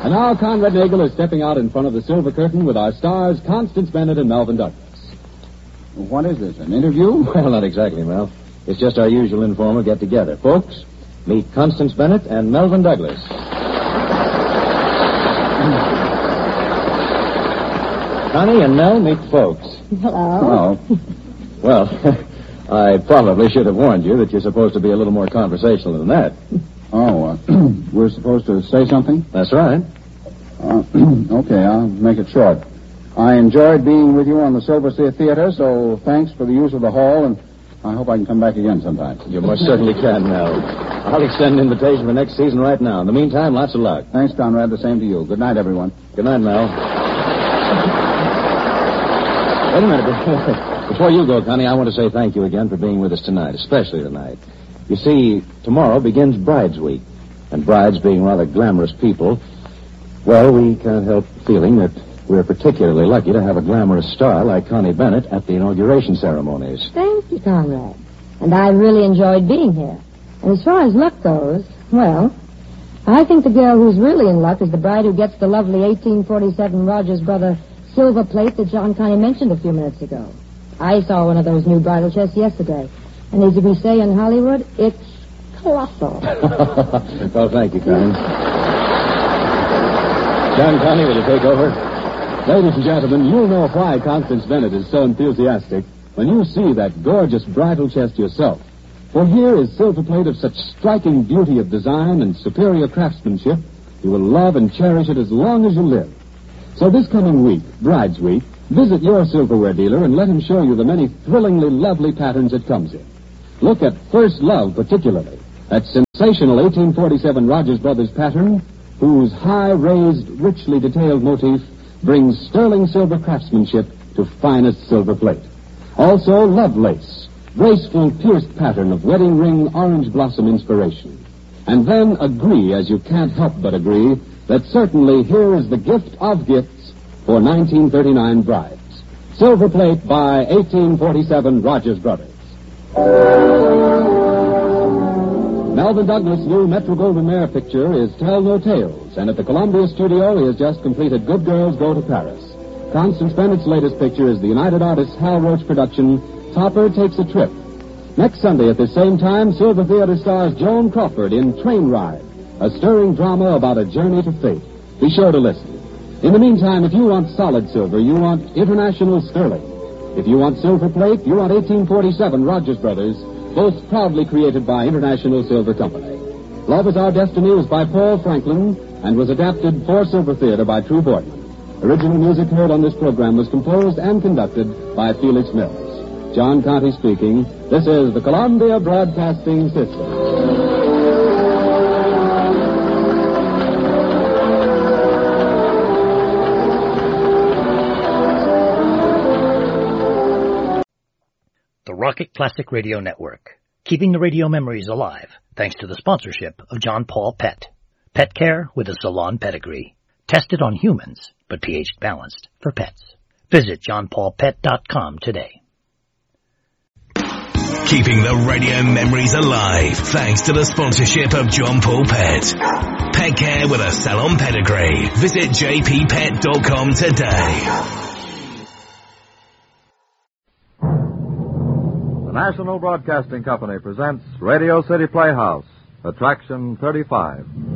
And now Conrad Nagel is stepping out in front of the silver curtain with our stars, Constance Bennett and Melvin Douglas. What is this, an interview? Well, not exactly, Mel. It's just our usual informal get-together. Folks, meet Constance Bennett and Melvin Douglas. Connie and Mel, meet folks. Hello. Hello. Well, I probably should have warned you that you're supposed to be a little more conversational than that. Oh, we're supposed to say something? That's right. Okay, I'll make it short. I enjoyed being with you on the Silver Sea Theater, so thanks for the use of the hall, and I hope I can come back again sometime. You most certainly can, Mel. I'll extend an invitation for next season right now. In the meantime, lots of luck. Thanks, Conrad. The same to you. Good night, everyone. Good night, Mel. Wait a minute. Before you go, Connie, I want to say thank you again for being with us tonight, especially tonight. You see, tomorrow begins Brides Week, and brides being rather glamorous people, well, we can't help feeling that we're particularly lucky to have a glamorous star like Connie Bennett at the inauguration ceremonies. Thank you, Conrad. And I really enjoyed being here. And as far as luck goes, well, I think the girl who's really in luck is the bride who gets the lovely 1847 Rogers Brother silver plate that John Connie mentioned a few minutes ago. I saw one of those new bridal chests yesterday. And as we say in Hollywood, it's colossal. Well, thank you, Connie. John Connie, will you take over? Ladies and gentlemen, you'll know why Constance Bennett is so enthusiastic when you see that gorgeous bridal chest yourself. For here is silver plate of such striking beauty of design and superior craftsmanship, you will love and cherish it as long as you live. So this coming week, Brides Week, visit your silverware dealer and let him show you the many thrillingly lovely patterns it comes in. Look at First Love particularly, that sensational 1847 Rogers Brothers pattern, whose high-raised, richly detailed motif brings sterling silver craftsmanship to finest silver plate. Also, Love Lace, graceful pierced pattern of wedding ring orange blossom inspiration. And then agree, as you can't help but agree, that certainly here is the gift of gifts for 1939 brides. Silver plate by 1847 Rogers Brothers. Melvin Douglas' new Metro-Goldwyn-Mayer picture is Tell No Tales, and at the Columbia studio he has just completed Good Girls Go to Paris. Constance Bennett's latest picture is the United Artists Hal Roach production, Topper Takes a Trip. Next Sunday at the same time, Silver Theater stars Joan Crawford in Train Ride, a stirring drama about a journey to fate. Be sure to listen. In the meantime, if you want solid silver, you want international sterling. If you want silver plate, you want 1847 Rogers Brothers, both proudly created by International Silver Company. Love is Our Destiny was by Paul Franklin and was adapted for Silver Theater by True Boardman. Original music heard on this program was composed and conducted by Felix Mills. John Conte speaking. This is the Columbia Broadcasting System. Rocket Classic Radio Network, keeping the radio memories alive thanks to the sponsorship of John Paul Pet. Pet care with a salon pedigree. Tested on humans, but pH balanced for pets. Visit johnpaulpet.com today. Keeping the radio memories alive thanks to the sponsorship of John Paul Pet. Pet care with a salon pedigree. Visit jppet.com today. The National Broadcasting Company presents Radio City Playhouse, Attraction 35.